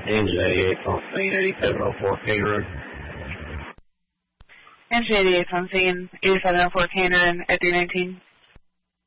NJ88 on scene, 8704 King Road. NJ88 on scene, 8704 Canyon at 319.